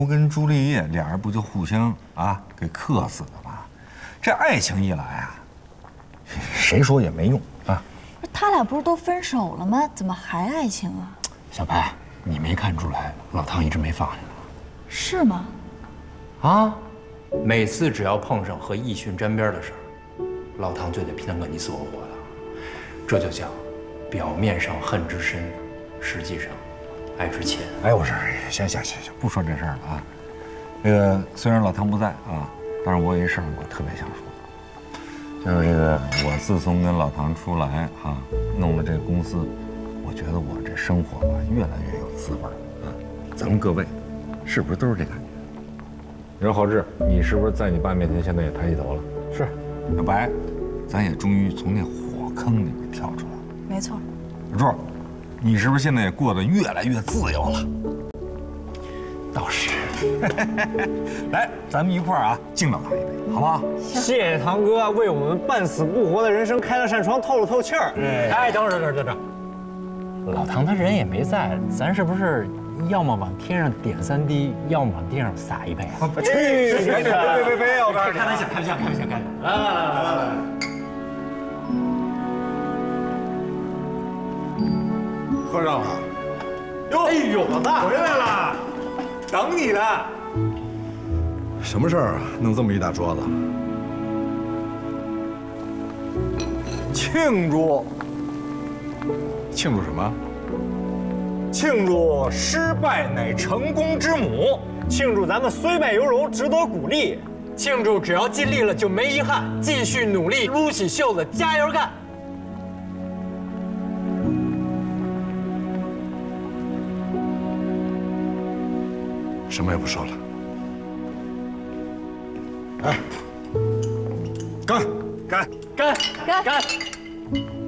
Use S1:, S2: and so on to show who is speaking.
S1: 跟朱丽叶俩人不就互相给克死的吗？这爱情一来啊，谁说也没用啊。
S2: 不是他俩不是都分手了吗？怎么还爱情啊？
S3: 小白，你没看出来老唐一直没放下
S2: 是吗？
S3: 啊？每次只要碰上和奕迅沾边的事儿，老唐就得拼个你死我活的。这就叫表面上恨之深，实际上爱之浅。
S1: 哎，我说，行，不说这事儿了啊。这个虽然老唐不在啊，但是我有一事儿我特别想说，就是这个我自从跟老唐出来弄了这个公司，我觉得我这生活吧越来越有滋味啊。咱们各位是不是都是这感觉？你说郝志，你是不是在你爸面前现在也抬起头了？
S3: 是。
S1: 小白，咱也终于从那火坑里面跳出来了。
S2: 没错。
S1: 小柱，你是不是现在也过得越来越自由了？
S3: 倒是。
S1: 来，咱们一块儿敬老唐一杯，好不好？
S4: 谢谢堂哥为我们半死不活的人生开了扇窗，透了透气儿。
S3: 哎，等会儿，老唐他人也没在，咱是不是要么往天上点3滴，要么往地上撒一杯啊？
S1: 去！别！我告诉你，
S3: 开玩笑。来。
S5: 喝上了。
S4: 哟，哎呦，老大
S5: 回来了，等你呢。什么事儿啊？弄这么一大桌子？
S4: 庆祝
S5: 什么？
S4: 庆祝失败乃成功之母，庆祝咱们虽败犹荣，值得鼓励，庆祝只要尽力了就没遗憾，继续努力，撸起袖子加油干。
S5: 什么也不说了。哎，干！
S2: 干！